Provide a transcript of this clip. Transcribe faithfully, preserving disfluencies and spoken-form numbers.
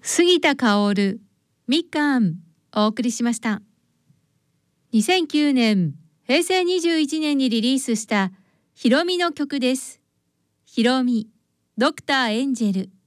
杉田薫、みかんお送りしました。にせんきゅうねん、へいせいにじゅういちねんにリリースしたひろみの曲です。ひろみ、ドクターエンジェル。